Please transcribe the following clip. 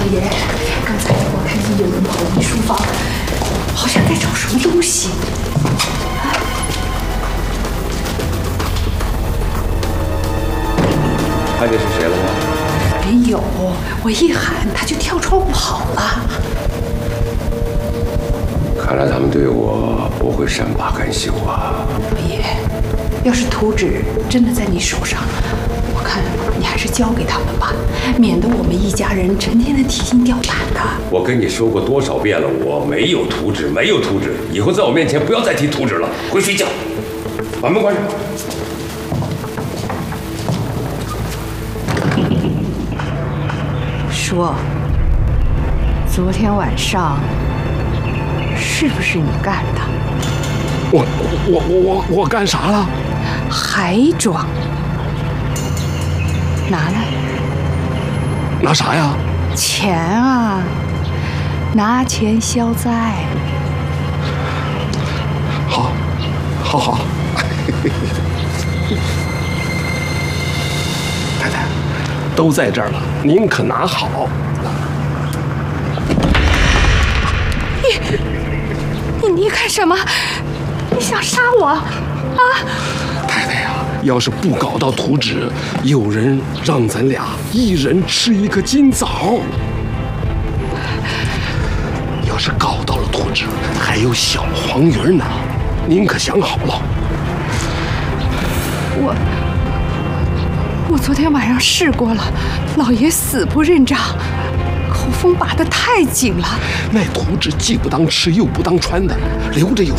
爷，刚才我看见有人跑进书房，好像在找什么东西。 看见是谁了吗？ 没有，我一喊他就跳窗户跑了。 看来他们对我不会善罢甘休啊！ 爷，要是图纸真的在你手上，我看你还是交给他们吧，免得我们一家人成天的提心吊胆的。 我跟你说过多少遍了，我没有图纸，没有图纸，以后在我面前不要再提图纸了，回睡觉，把门关上。 说，昨天晚上是不是你干的？ 我干啥了？ 还装？拿来。 拿啥呀？ 钱啊，拿钱消灾。 好。太太，都在这儿了，您可拿好。 你干什么？你想杀我啊？ 太太呀，要是不搞到图纸，有人让咱俩一人吃一个金枣。要是搞到了图纸，还有小黄鱼呢，您可想好了？ 我昨天晚上试过了，老爷死不认账，口风拔得太紧了。 那图纸既不当吃又不当穿的，留着有